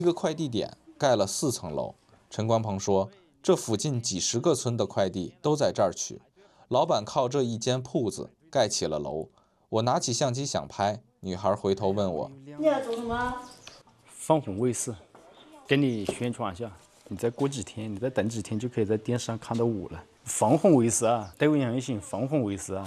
一个快递点盖了4层楼。陈关鹏说，这附近几10个村的快递都在这儿取，老板靠这一间铺子盖起了楼。我拿起相机想拍，女孩回头问我：“ 你要做什么？” 防洪卫士，给你宣传一下。你再过几天，你再等几天，就可以在电视上看到我了。防洪卫士啊，抖音上也行，防洪卫士啊。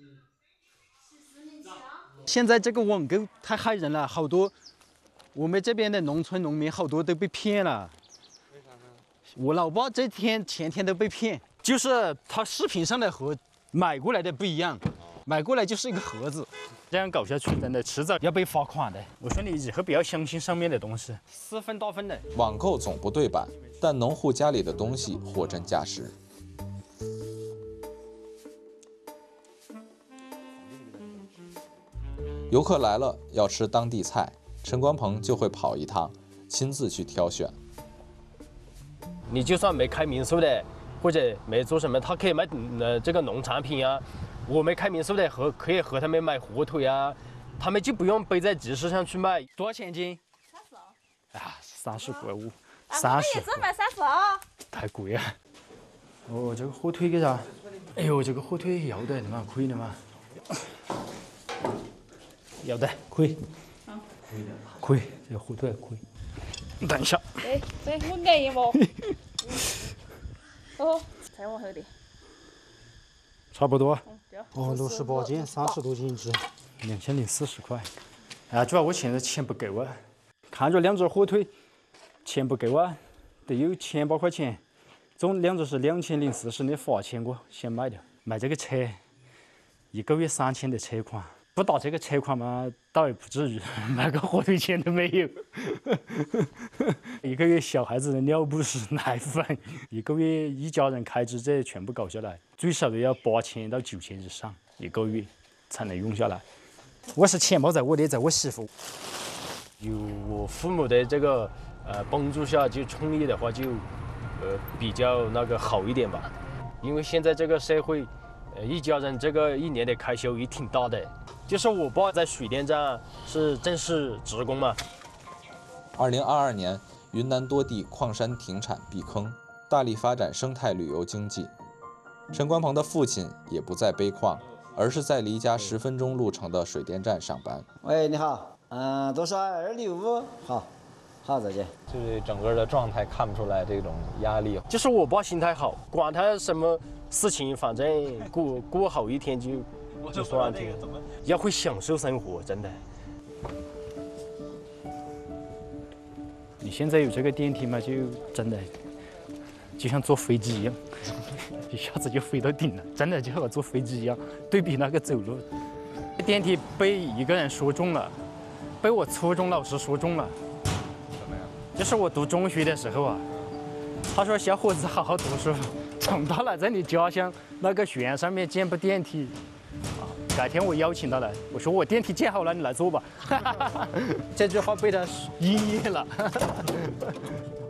现在这个网购太害人了，好多我们这边的农村农民好多都被骗了。为啥呢？我老爸前天都被骗，就是他视频上的和买过来的不一样，买过来就是一个盒子。这样搞下去，真的迟早要被罚款的。我说你以后不要相信上面的东西，4分大分的。 网购总不对版，但农户家里的东西货真价实。游客来了要吃当地菜，陈关鹏就会跑一趟，亲自去挑选。 你就算没开民宿的，或者没做什么，他可以卖这个农产品啊。我没开民宿的可以和他们买火腿啊，他们就不用背在集市上去卖。多少钱斤？30啊，30块5。30。 也只卖30啊。 太贵了。哦，这个火腿给啥？哎呦，这个火腿要得的嘛，可以的嘛。要得，可以。可以，这个火腿可以。等一下。 对，我挨一毛。哦，再往后点。 差不多。 哦，68斤，30多斤一只 ，2040块。啊，主要我现在钱不够啊，看着2只火腿，钱不够啊，得有1800块钱，总2只是2040的罚钱，我先买掉。买这个车，1个月3000的车款，不打这个车款嘛，倒也不至于，买个火腿钱都没有。1个月小孩子的尿不湿、奶粉，1个月一家人开支这全部搞下来，最少都要8000到9000以上1个月才能用下来。我是钱包在我的，在我媳妇。 有我父母的这个帮助下，就创业的话就比较那个好一点吧。因为现在这个社会，一家人这个1年的开销也挺大的。就是我爸在水电站是正式职工嘛。 2022年，云南多地矿山停产闭坑，大力发展生态旅游经济。陈关鹏的父亲也不再背矿，而是在离家10分钟路程的水电站上班。 喂，你好，多少265？好，再见。 就是整个的状态看不出来这种压力。 就是我爸心态好，管他什么事情，反正过好一天就算了。要会享受生活，真的。 你现在有这个电梯嘛，就真的就像坐飞机一样，一下子就飞到顶了，真的就和坐飞机一样。对比那个走路，电梯被一个人说中了，被我初中老师说中了。 怎么样？ 就是我读中学的时候啊，他说小伙子好好读书，长大了在你家乡那个悬崖上面建部电梯。改天我邀请他来，我说我电梯建好了，你来坐吧。这句话被他应验了。